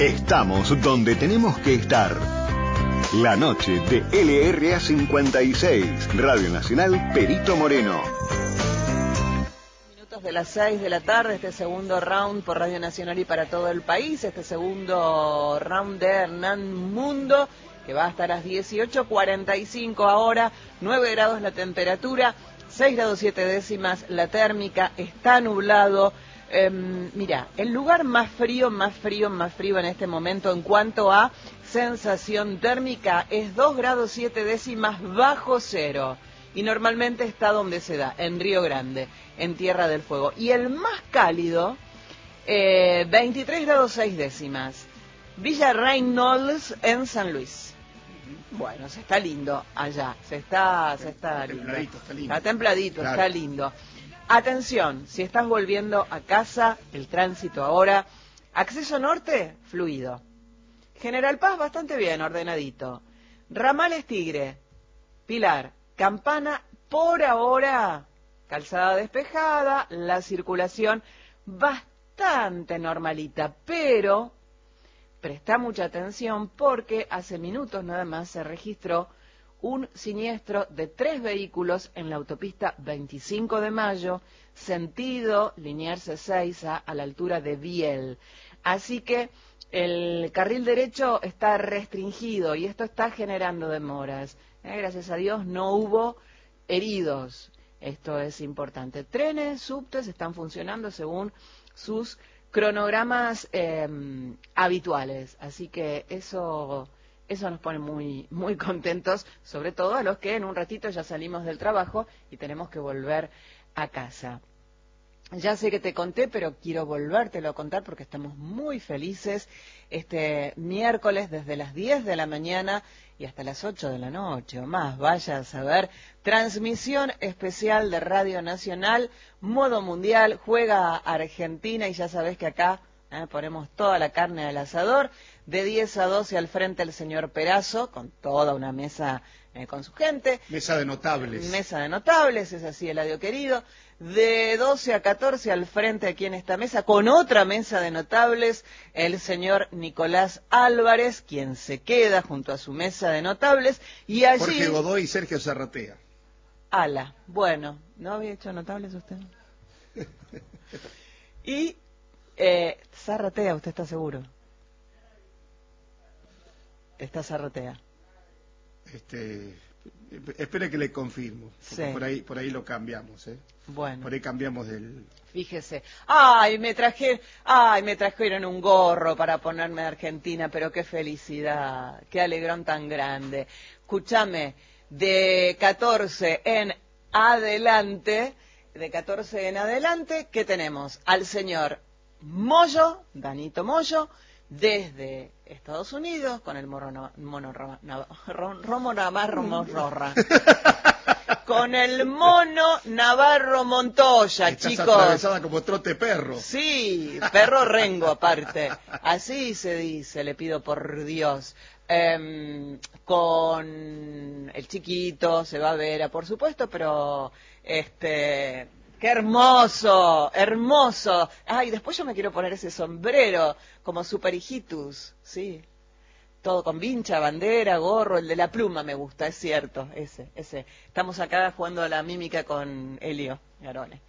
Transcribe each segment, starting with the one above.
Estamos donde tenemos que estar. La noche de LRA 56, Radio Nacional Perito Moreno. Minutos de las 6 de la tarde, este segundo round por Radio Nacional y para todo el país, este segundo round de Hernán Mundo, que va hasta las 18:45 ahora, 9 grados la temperatura, 6 grados 7 décimas la térmica, está nublado. Mira, el lugar más frío en este momento en cuanto a sensación térmica es 2 grados 7 décimas bajo cero. Y normalmente está donde se da, en Río Grande, en Tierra del Fuego. Y el más cálido, 23 grados 6 décimas. Villa Reynolds en San Luis. Bueno, se está lindo allá, se está lindo. Está templadito, claro. Está lindo. Atención, si estás volviendo a casa, el tránsito ahora, acceso norte, fluido. General Paz, bastante bien, ordenadito. Ramales Tigre, Pilar, Campana, por ahora, calzada despejada, la circulación bastante normalita, pero presta mucha atención porque hace minutos nada más se registró un siniestro de 3 vehículos en la autopista 25 de Mayo, sentido Liniers 6 a la altura de Biel. Así que el carril derecho está restringido y esto está generando demoras. Gracias a Dios no hubo heridos. Esto es importante. Trenes, subtes están funcionando según sus cronogramas habituales. Así que eso nos pone muy contentos, sobre todo a los que en un ratito ya salimos del trabajo y tenemos que volver a casa. Ya sé que te conté, pero quiero volvértelo a contar porque estamos muy felices este miércoles desde las 10 de la mañana y hasta las 8 de la noche o más. Vaya a saber, transmisión especial de Radio Nacional, modo mundial, juega Argentina y ya sabés que acá ponemos toda la carne al asador. De 10 a 12 al frente el señor Perazo, con toda una mesa con su gente. Mesa de notables. Mesa de notables, es así, Eladio querido. De 12 a 14 al frente aquí en esta mesa, con otra mesa de notables, el señor Nicolás Álvarez, quien se queda junto a su mesa de notables. Y allí... Jorge Godoy y Sergio Zarratea. Ala, bueno, ¿no había hecho notables usted? Y Zarratea, ¿usted está seguro? Está Zarratea. Espere que le confirmo. Sí. Por ahí lo cambiamos, Bueno. Por ahí cambiamos del... Fíjese. Me trajeron un gorro para ponerme de Argentina, pero qué felicidad, qué alegrón tan grande. Escúchame, de 14 en adelante, ¿qué tenemos? Al señor Moyo, Danito Moyo, desde Estados Unidos, con el con el mono Navarro Montoya, Estás chicos. atravesada como trote perro. Sí, perro rengo aparte. Así se dice, le pido por Dios. Con el chiquito, se va a ver, por supuesto, pero ¡qué hermoso! ¡Hermoso! Ay, después yo me quiero poner ese sombrero como super hijitus, sí. Todo con vincha, bandera, gorro, el de la pluma me gusta, es cierto, ese. Estamos acá jugando a la mímica con Elio Garone.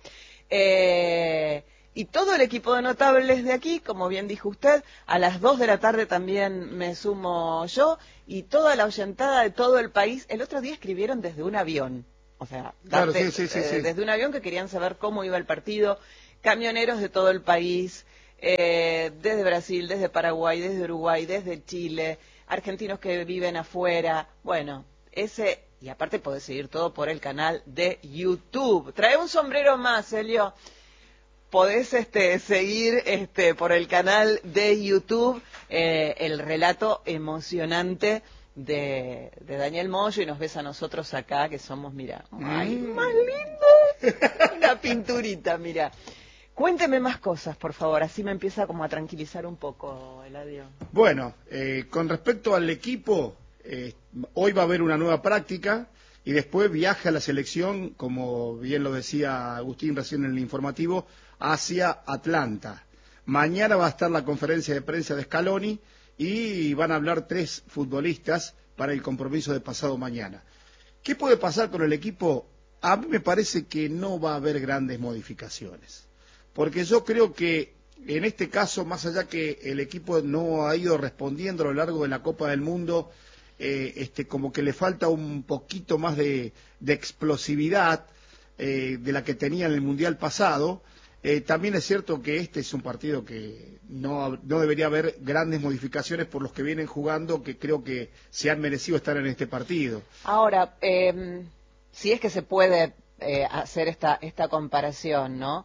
Y todo el equipo de notables de aquí, como bien dijo usted, a las 2 de la tarde también me sumo yo, y toda la oyentada de todo el país. El otro día escribieron desde un avión. O sea, claro, sí. desde un avión que querían saber cómo iba el partido, camioneros de todo el país, desde Brasil, desde Paraguay, desde Uruguay, desde Chile, argentinos que viven afuera, bueno, y aparte podés seguir todo por el canal de YouTube. Trae un sombrero más, Elio. Podés seguir por el canal de YouTube el relato emocionante de Daniel Moyo y nos ves a nosotros acá que somos, mira, ¡ay, más lindo! Una pinturita, mira. Cuénteme más cosas, por favor, así me empieza como a tranquilizar un poco, Eladio. Bueno, con respecto al equipo, hoy va a haber una nueva práctica y después viaja la selección, como bien lo decía Agustín recién en el informativo, hacia Atlanta. Mañana va a estar la conferencia de prensa de Scaloni y van a hablar 3 futbolistas para el compromiso de pasado mañana. ¿Qué puede pasar con el equipo? A mí me parece que no va a haber grandes modificaciones, porque yo creo que en este caso, más allá que el equipo no ha ido respondiendo a lo largo de la Copa del Mundo, como que le falta un poquito más de explosividad de la que tenía en el Mundial pasado. También es cierto que este es un partido que no debería haber grandes modificaciones por los que vienen jugando, que creo que se han merecido estar en este partido. Ahora, si es que se puede hacer esta comparación, ¿no?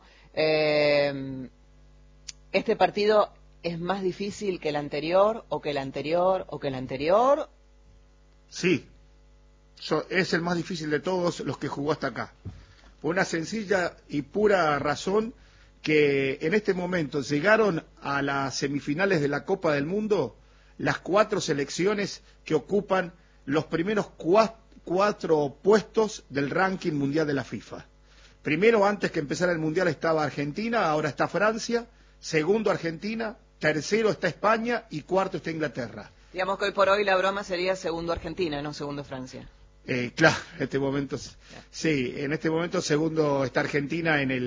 ¿Este partido es más difícil que el anterior, o que el anterior, o que el anterior? Sí, es el más difícil de todos los que jugó hasta acá. Por una sencilla y pura razón, que en este momento llegaron a las semifinales de la Copa del Mundo las 4 selecciones que ocupan los primeros 4 puestos del ranking mundial de la FIFA. Primero, antes que empezara el Mundial, estaba Argentina, ahora está Francia, segundo Argentina, tercero está España y cuarto está Inglaterra. Digamos que hoy por hoy la broma sería segundo Argentina, no segundo Francia. Claro, en este momento, sí, en este momento segundo está Argentina en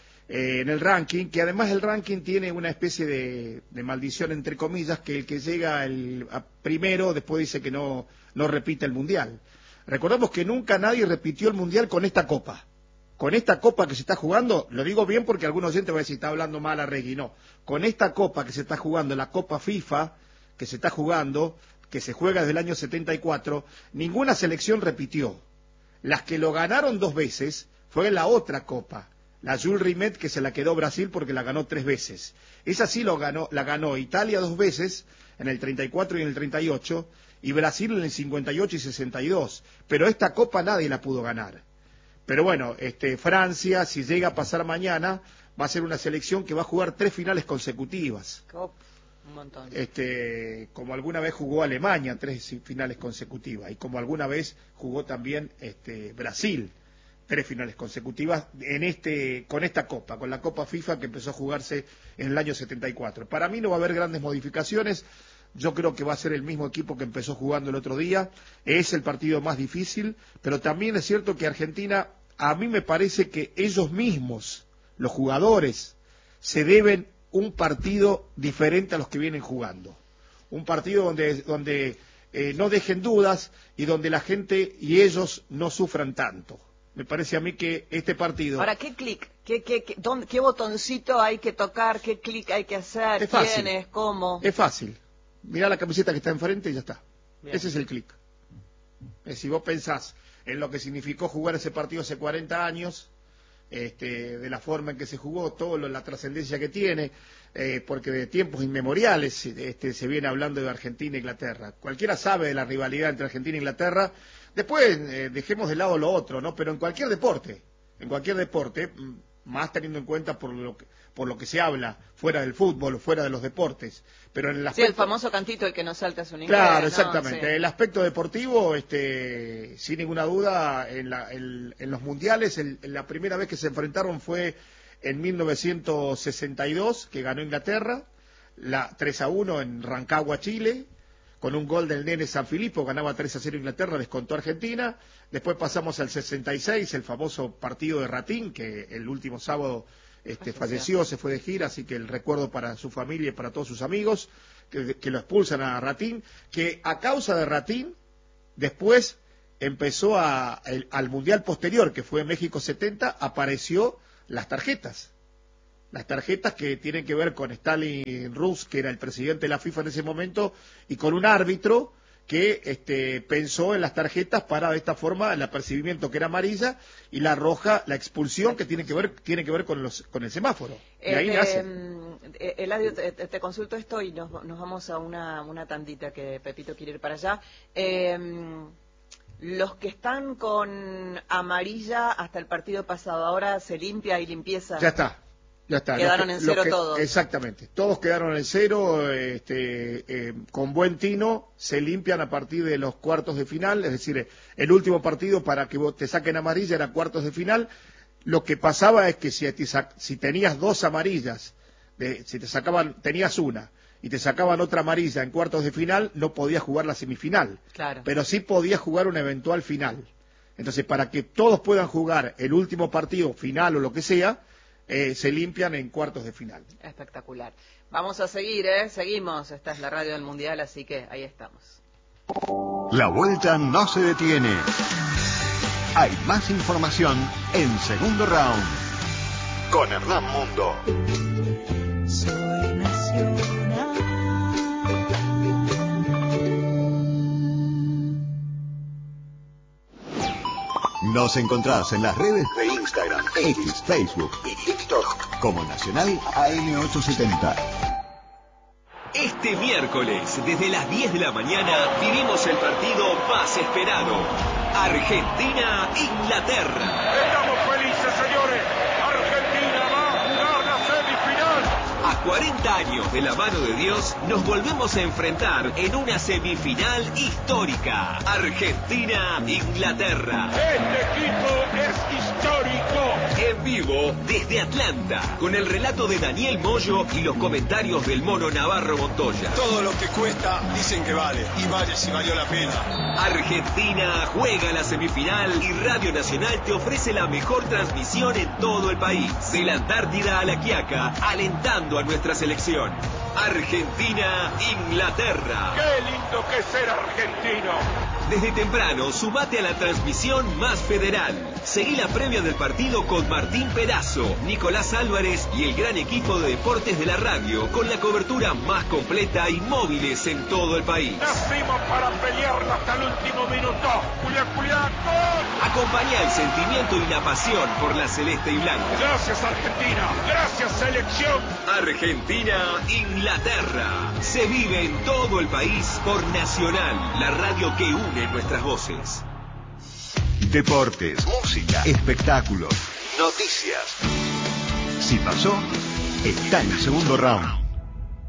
el ranking, que además el ranking tiene una especie de maldición, entre comillas, que el que llega primero después dice que no repite el Mundial. Recordemos que nunca nadie repitió el Mundial con esta Copa. Con esta Copa que se está jugando, lo digo bien porque algunos oyentes van a decir, está hablando mal Arregui, no. Con esta Copa que se está jugando, la Copa FIFA, que se está jugando, que se juega desde el año 74, ninguna selección repitió. Las que lo ganaron 2 veces fue la otra Copa, la Jules Rimet, que se la quedó Brasil porque la ganó 3 veces. Esa sí la ganó Italia 2 veces, en el 34 y en el 38, y Brasil en el 58 y 62. Pero esta Copa nadie la pudo ganar. Pero bueno, Francia, si llega a pasar mañana, va a ser una selección que va a jugar 3 finales consecutivas. Un montón. Como alguna vez jugó Alemania 3 finales consecutivas, y como alguna vez jugó también Brasil 3 finales consecutivas con esta Copa, con la Copa FIFA que empezó a jugarse en el año 74. Para mí no va a haber grandes modificaciones. Yo creo que va a ser el mismo equipo que empezó jugando el otro día. Es el partido más difícil, pero también es cierto que Argentina, a mí me parece que ellos mismos, los jugadores, se deben un partido diferente a los que vienen jugando. Un partido donde no dejen dudas y donde la gente y ellos no sufran tanto. Me parece a mí que este partido... Ahora, ¿qué clic? ¿Qué botoncito hay que tocar? ¿Qué clic hay que hacer? Es fácil. ¿Quién es? ¿Cómo? Es fácil. Mirá la camiseta que está enfrente y ya está. Bien. Ese es el clic. Si vos pensás en lo que significó jugar ese partido hace 40 años, de la forma en que se jugó, la trascendencia que tiene, porque de tiempos inmemoriales se viene hablando de Argentina e Inglaterra. Cualquiera sabe de la rivalidad entre Argentina e Inglaterra. Después dejemos de lado lo otro, ¿no? Pero en cualquier deporte, más teniendo en cuenta por lo que se habla fuera del fútbol, fuera de los deportes, pero en el aspecto... Sí, el famoso cantito, el que no salta es un inglés. Claro, ¿no? exactamente. Sí. El aspecto deportivo, sin ninguna duda, en los mundiales, la primera vez que se enfrentaron fue en 1962, que ganó Inglaterra, 3-1 en Rancagua, Chile, con un gol del nene Sanfilippo, ganaba 3-0 Inglaterra, descontó Argentina. Después pasamos al 66, el famoso partido de Ratín, que el último sábado falleció, se fue de gira, así que el recuerdo para su familia y para todos sus amigos, que lo expulsan a Ratín, que a causa de Ratín, después empezó al Mundial posterior, que fue en México 70, apareció las tarjetas que tienen que ver con Stalin Rus, que era el presidente de la FIFA en ese momento, y con un árbitro que pensó en las tarjetas para de esta forma el apercibimiento que era amarilla y la roja, la expulsión, que tiene que ver con el semáforo. Y ahí nace. Eladio, te consulto esto y nos vamos a una tandita que Pepito quiere ir para allá. Los que están con amarilla hasta el partido pasado, ahora se limpia y limpieza. Ya está. Quedaron en cero todos. Exactamente, todos quedaron en cero, con buen tino, se limpian a partir de los cuartos de final, es decir, el último partido para que vos te saquen amarilla era cuartos de final. Lo que pasaba es que si tenías 2 amarillas si te sacaban, tenías una y te sacaban otra amarilla en cuartos de final, no podías jugar la semifinal. Claro. Pero sí podías jugar una eventual final. Entonces, para que todos puedan jugar el último partido, final o lo que sea, se limpian en cuartos de final. Espectacular. Vamos a seguir, seguimos. Esta es la radio del Mundial, así que ahí estamos. La vuelta no se detiene. Hay más información en Segundo Round con Hernán Mundo. Soy nacional. Nos encontrás en las redes de Instagram, X, Facebook y TikTok como Nacional AM870. Este miércoles, desde las 10 de la mañana, vivimos el partido más esperado. Argentina-Inglaterra. Estamos felices, señores. Argentina va a jugar la semifinal. A 40 años de la mano de Dios, nos volvemos a enfrentar en una semifinal histórica. Argentina-Inglaterra. Este equipo es histórico. En vivo desde Atlanta, con el relato de Daniel Moyo y los comentarios del Mono Navarro Montoya. Todo lo que cuesta dicen que vale, y vale si valió la pena. Argentina juega la semifinal y Radio Nacional te ofrece la mejor transmisión en todo el país. De la Antártida a La Quiaca, alentando a nuestra selección. Argentina-Inglaterra. Qué lindo que es ser argentino. Desde temprano, sumate a la transmisión más federal. Seguí la previa del partido con Martín Perazo, Nicolás Álvarez y el gran equipo de deportes de la radio, con la cobertura más completa y móviles en todo el país. Nacimos para pelearla hasta el último minuto. Julián, gol. Acompañá el sentimiento y la pasión por la celeste y blanca. Gracias, Argentina. Gracias, selección. Argentina-Inglaterra. Se vive en todo el país por Nacional, la radio que une nuestras voces. Deportes, música, espectáculos, noticias. Si pasó, está en Segundo Round.